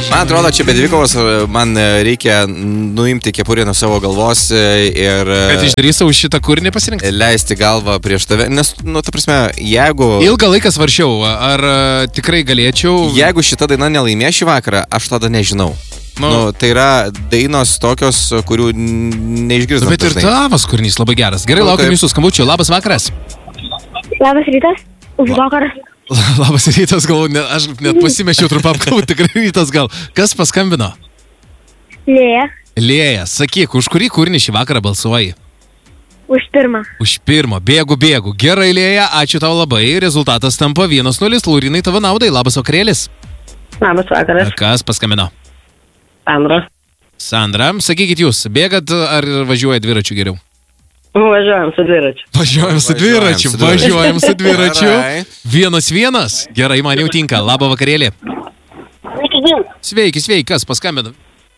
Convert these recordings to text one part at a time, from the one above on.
Man atrodo, čia be dvikovos man reikia nuimti kepurę nuo savo galvos ir... Kad išdrįsau šitą kūrinį pasirinkti? Leisti galvą prieš tave, nes, ta prasme, jeigu... Ilgą laiką svaršiau, ar tikrai galėčiau... Jeigu šita daina nelaimė šį vakarą, aš tada nežinau. Tai yra dainos tokios, kurių neišgirstam. Bet ir tavas kūrinys labai geras. Gerai, laukiam jūsų skambučio. Labas vakaras. Labas rytas. Už vakarą. Labas rytas, galvoju, aš net pasimečiau trumpam, galvoju, tikrai rytas gal. Kas paskambino? Lėja. Lėja, sakyk, už kurį kūrinį šį vakarą balsuoji? Už pirmą. Už pirmą, bėgu. Gerai, Lėja, ačiū tau labai. Rezultatas tampa 1-0, Laurinai, tavo naudai. Labas vakarėlis. Labas vakaras. Kas paskambino? Sandra, sakykit jūs, bėgat ar važiuoja dviračiu geriau? Važiuojam su dviračiu. 1-1. Gerai, man jau tinka. Labą vakarėlį. Sveiki, kas paskambino?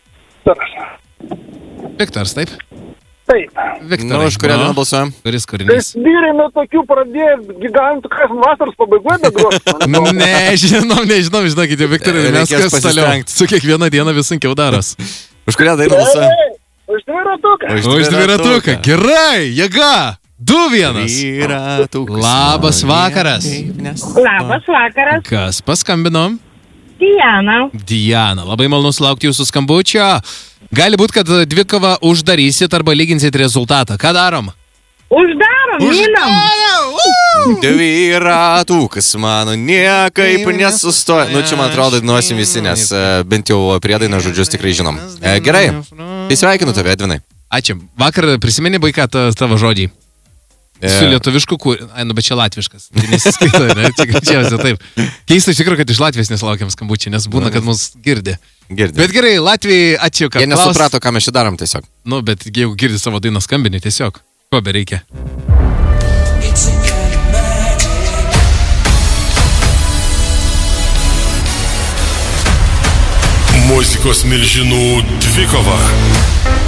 Viktoras, taip? Taip. Viktorai, už kurią dieną balsuojam? Kuris kūrinys? Vyrai nuo tokių pradėjo gigantų, kas vasaros pabaigoje begruos. Nežinau, žinokite, Viktorai, mes kas toliau. Su kiekviena diena vis sunkiau daros. Už kurią dainą balsuojam? Už dviratuką. Už dviratuką. Gerai, jėga. 2-1. Labas vakaras. Labas vakaras. Kas paskambino? Diana, labai malonu sulaukti jūsų skambučio. Gali būti, kad dvikovą uždarysit arba lyginsit rezultatą. Ką darom? Uždarom, minam. Dviratukas mano niekaip nesustoja. Čia man atrodo, dainuosim visi, nes bent jau priedainą žodžius tikrai žinom. Gerai, tai sveikinu tave, Edvinai. Ačiū. Vakar prisimeni, Baika, tavo žodžiai? Su lietuvišku kūriniu. Bet čia latviškas. Nesiskaito, ne? Čia greičiausiai taip. Keista iš tikrųjų, kad iš Latvijos nesulaukiam skambučių, nes būna, kad mus girdi. Bet gerai, Latvijai ačiū, kad jie nesuprato, ką mes čia darom tiesiog. Bet jeigu girdi savo dainą skambinį, tiesiog. Ko bereikia? Muzikos milžinų dvikova.